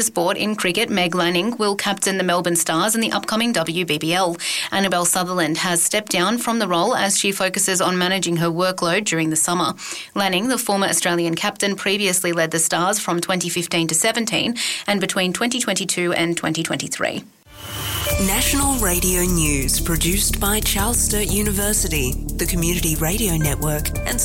Sport in cricket, Meg Lanning will captain the Melbourne Stars in the upcoming WBBL. Annabelle Sutherland has stepped down from the role as she focuses on managing her workload during the summer. Lanning, the former Australian captain, previously led the Stars from 2015 to 17 and between 2022 and 2023. National Radio News produced by Charles Sturt University, the Community Radio Network and